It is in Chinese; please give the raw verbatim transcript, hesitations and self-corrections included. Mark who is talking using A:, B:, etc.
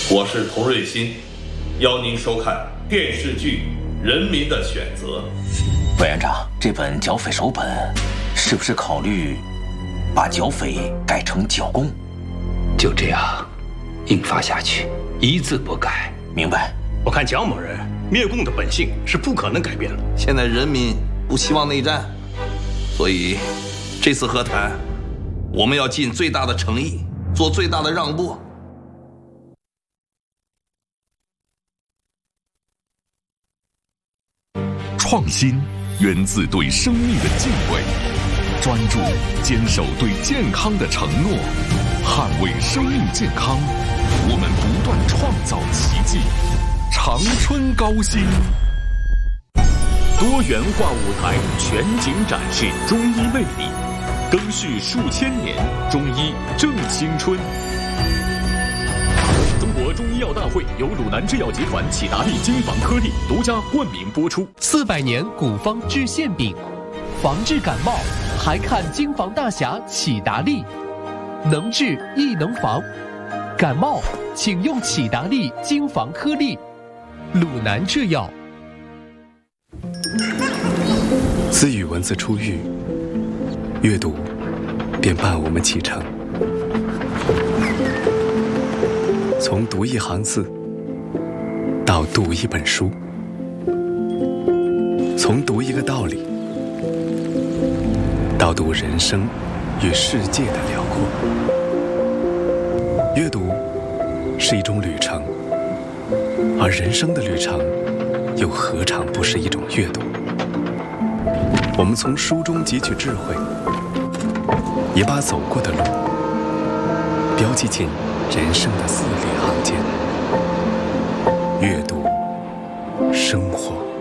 A: 我是童瑞新，邀您收看电视剧《人民的选择》。
B: 委员长，这本剿匪手本，是不是考虑把剿匪改成剿共？
C: 就这样印发下去，一字不改。
B: 明白。
D: 我看蒋某人灭共的本性是不可能改变的。
E: 现在人民不希望内战，所以这次和谈，我们要尽最大的诚意，做最大的让步。
F: 创新源自对生命的敬畏，专注坚守对健康的承诺，捍卫生命健康，我们不断创造奇迹。长春高新
G: 多元化舞台全景展示中医魅力，更续数千年，中医正青春。中国中医药大会由鲁南制药集团启达利金防颗粒独家冠名播出。
H: 四百年古方治馅饼，防治感冒还看金防大侠启达利，能治亦能防。感冒请用启达利金防颗粒。鲁南制药。
I: 自语文字出狱，阅读便伴我们启程。从读一行字到读一本书，从读一个道理到读人生与世界的辽阔。阅读是一种旅程，而人生的旅程又何尝不是一种阅读？我们从书中汲取智慧，也把走过的路标记进人生的字里行间。阅读，生活。